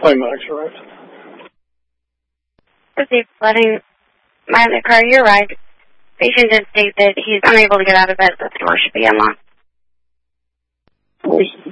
Hi, Max, right? Received flooding. My other car, you're right. Patient did state that he's unable to get out of bed, but the door should be unlocked.